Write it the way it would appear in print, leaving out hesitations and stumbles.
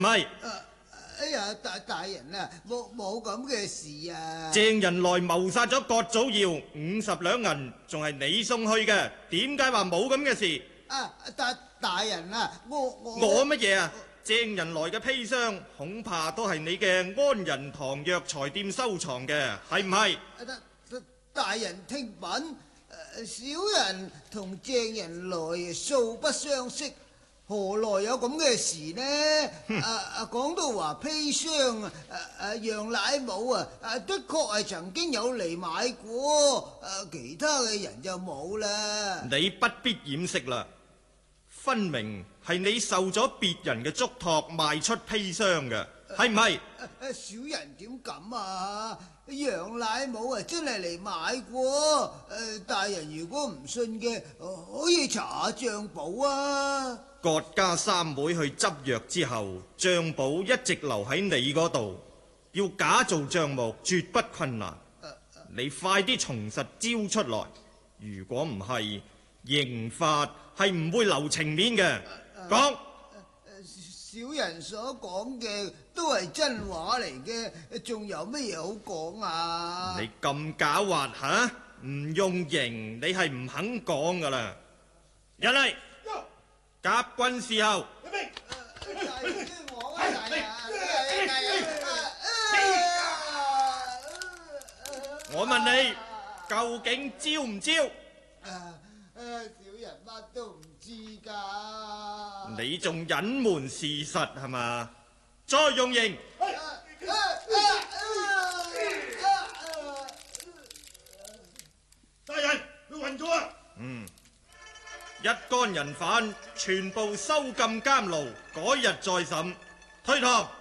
係。 哎呀，大人啊，冇咁嘅事啊！ 鄭人來謀殺咗葛祖堯50兩銀，仲係你送去嘅，點解話冇咁嘅事？ 啊，大人啊， 我乜嘢啊？鄭人來嘅砒霜恐怕都係你嘅安仁堂藥材店收藏嘅，係唔係？ 大人聽聞，小人同鄭人來素不相識。何來有咁嘅事呢？講到話砒霜楊乃武的確係曾經有嚟買過，其他嘅人就冇啦。 你不必掩飾啦，分明係你受咗別人嘅囑託賣出砒霜嘅，係唔係？ 小人點敢啊？楊乃武真係嚟買過，大人如果唔信嘅，可以查下賬簿啊。 葛家三妹去執藥之後，賬簿一直留喺你嗰度，要假做賬目絕不困難。你快啲從實招出來，如果唔係，刑罰係唔會留情面嘅。講。 小人所講嘅都係真話嚟嘅，仲有乜嘢好講啊？ 你咁狡猾吓，唔用刑你係唔肯講噶啦。入嚟，甲軍侍候。我問你，究竟招唔招？ 小人乜都唔知噶。 你仲隱瞞事實係嘛？再用刑。 大人，佢暈咗啊！ 一干人犯全部收禁監牢，改日再審。推堂。